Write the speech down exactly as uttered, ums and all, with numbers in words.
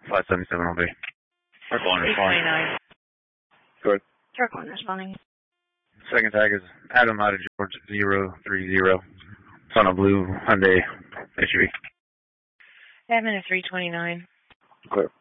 five seventy-seven all day. Truck one responding. Go ahead. Truck one responding. Second tag is Adam out of George zero three zero. It's on a blue Hyundai S U V. Admin of three twenty-nine. Clear.